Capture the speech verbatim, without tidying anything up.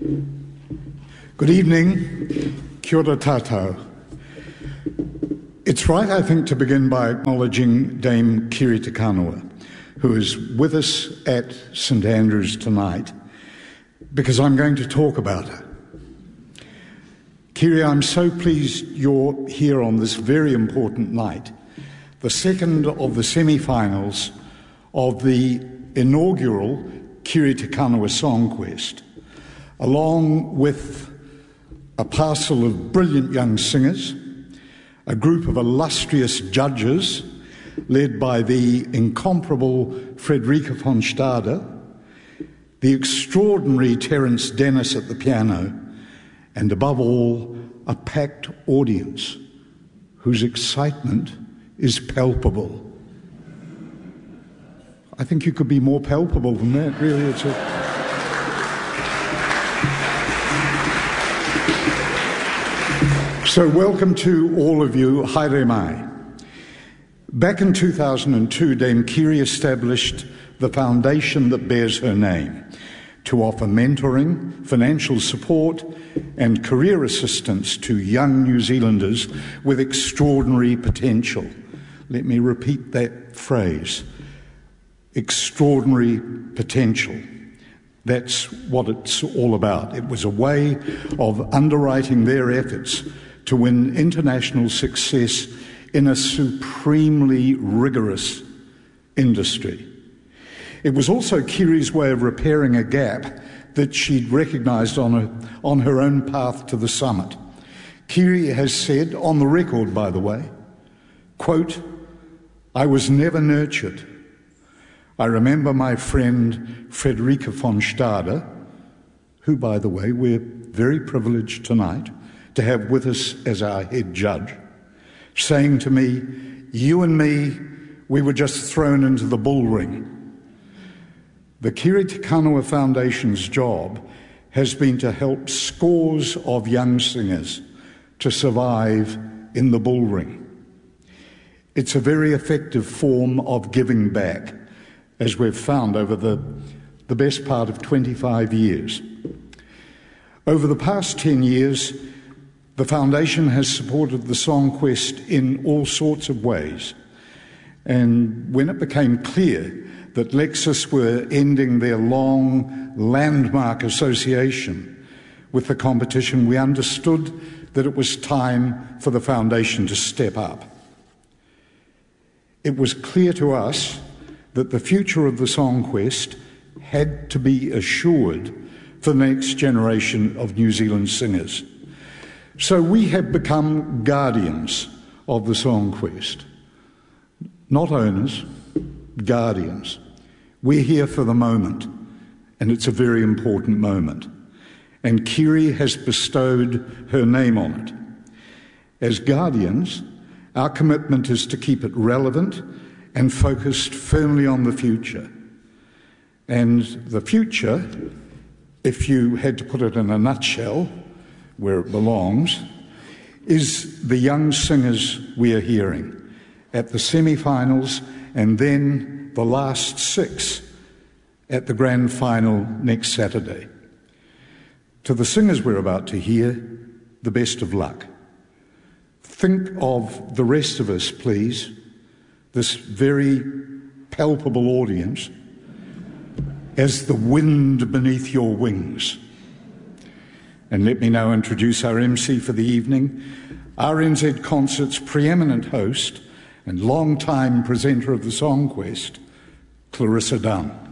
Good evening. Kia ora tātou. It's right, I think, to begin by acknowledging Dame Kiri Te Kanawa, who is with us at St Andrews tonight, because I'm going to talk about her. Kiri, I'm so pleased you're here on this very important night, the second of the semi-finals of the inaugural Kiri Te Kanawa Song Quest, along with a parcel of brilliant young singers, a group of illustrious judges led by the incomparable Frederica von Stade, the extraordinary Terence Dennis at the piano, and above all, a packed audience whose excitement is palpable. I think you could be more palpable than that, really. It's a... So welcome to all of you, haere mai. Back in two thousand two, Dame Kiri established the foundation that bears her name to offer mentoring, financial support and career assistance to young New Zealanders with extraordinary potential. Let me repeat that phrase, extraordinary potential. That's what it's all about. It was a way of underwriting their efforts to win international success in a supremely rigorous industry. It was also Kiri's way of repairing a gap that she'd recognised on her, on her own path to the summit. Kiri has said, on the record by the way, quote, "I was never nurtured. I remember my friend Frederica von Stade, who, by the way, we're very privileged tonight to have with us as our head judge, saying to me, you and me, we were just thrown into the bull ring." The Kiri Te Kanawa Foundation's job has been to help scores of young singers to survive in the bull ring. It's a very effective form of giving back, as we've found over the, the best part of twenty-five years. Over the past ten years, the Foundation has supported the Song Quest in all sorts of ways. And when it became clear that Lexis were ending their long landmark association with the competition, we understood that it was time for the Foundation to step up. It was clear to us that the future of the Song Quest had to be assured for the next generation of New Zealand singers. So we have become guardians of the Song Quest. Not owners, guardians. We're here for the moment, and it's a very important moment. And Kiri has bestowed her name on it. As guardians, our commitment is to keep it relevant and focused firmly on the future. And the future, if you had to put it in a nutshell, where it belongs, is the young singers we are hearing at the semi-finals and then the last six at the grand final next Saturday. To the singers we're about to hear, the best of luck. Think of the rest of us, please, this very palpable audience, as the wind beneath your wings. And let me now introduce our M C for the evening, R N Z Concert's preeminent host and long-time presenter of the Song Quest, Clarissa Dunn.